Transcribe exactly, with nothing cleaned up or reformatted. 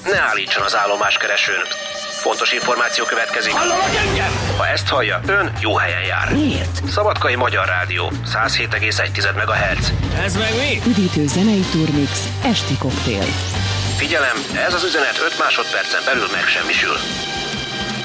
ne állítson az állomáskeresőn. Fontos információ következik. Hallanak engem? Ha ezt hallja, ön jó helyen jár. Miért? Szabadkai Magyar Rádió, száz hét egész egy megahertz. Ez meg mi? Üdítő zenei turmix, esti koktél. Figyelem, ez az üzenet öt másodpercen belül megsemmisül.